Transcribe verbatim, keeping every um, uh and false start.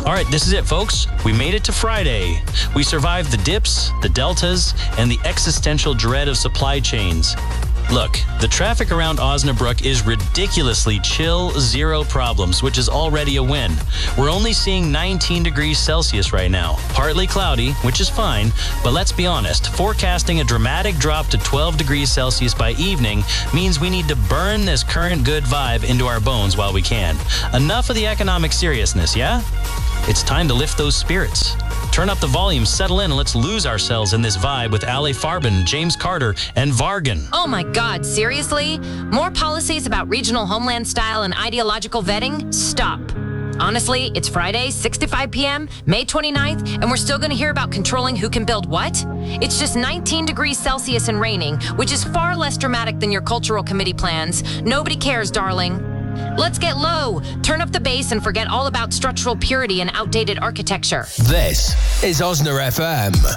All right, this is it, folks. We made it to Friday. We survived the dips, the deltas, and the existential dread of supply chains. Look, the traffic around Osnabrück is ridiculously chill, zero problems, which is already a win. We're only seeing nineteen degrees Celsius right now. Partly cloudy, which is fine, but let's be honest, forecasting a dramatic drop to twelve degrees Celsius by evening means we need to burn this current good vibe into our bones while we can. Enough of the economic seriousness, yeah? It's time to lift those spirits. Turn up the volume, settle in, and let's lose ourselves in this vibe with Ale Farben, James Carter, and Vargan. Oh my God, seriously? More policies about regional homeland style and ideological vetting? Stop. Honestly, it's Friday, six to five p.m., May twenty-ninth, and we're still going to hear about controlling who can build what? It's just nineteen degrees Celsius and raining, which is far less dramatic than your cultural committee plans. Nobody cares, darling. Let's get low, turn up the bass, and forget all about structural purity and outdated architecture. This is Osna F M.